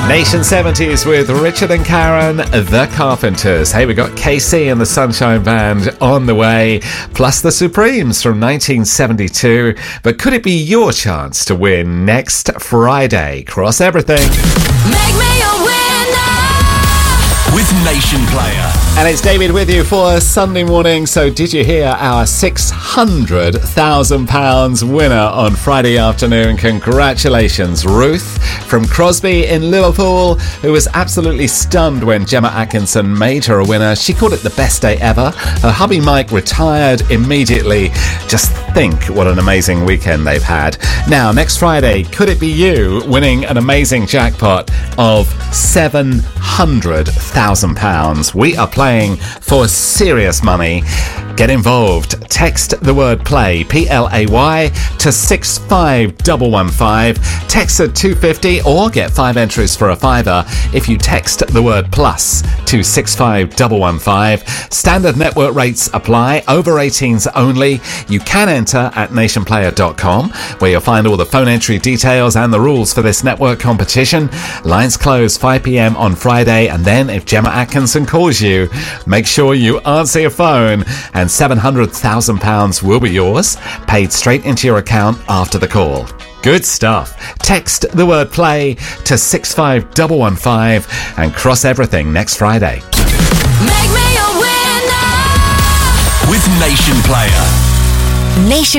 Nation 70s with Richard and Karen, The Carpenters. Hey, we got KC and the Sunshine Band on the way, plus the Supremes from 1972. But could it be your chance to win next Friday? Cross everything. Make me a winner with Nation Player. And it's David with you for a Sunday morning. So did you hear our £600,000 winner on Friday afternoon? Congratulations, Ruth from Crosby in Liverpool, who was absolutely stunned when Gemma Atkinson made her a winner. She called it the best day ever. Her hubby Mike retired immediately. Just think what an amazing weekend they've had. Now, next Friday, could it be you winning an amazing jackpot of £700,000? We are playing for serious money. Get involved. Text the word play, PLAY, to 65115. Text at 250 or get 5 entries for a fiver if you text the word plus to 65115. Standard network rates apply. Over 18s only. You can enter at nationplayer.com, where you'll find all the phone entry details and the rules for this network competition. Lines close 5 p.m. on Friday, and then if Gemma Atkinson calls you, make sure you answer your phone, and £700,000 will be yours, paid straight into your account after the call. Good stuff. Text the word play to 65115 and cross everything next Friday. Make me a winner with Nation Player. Nation